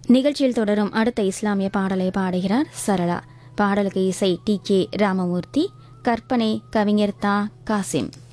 நிகழ்ச்சியில் தொடரும் அடுத்த இஸ்லாமிய பாடலை பாடுகிறார் சரளா. பாடலுக்கு இசை டி கே ராமமூர்த்தி, கற்பனை கவிஞர் தா காசிம்.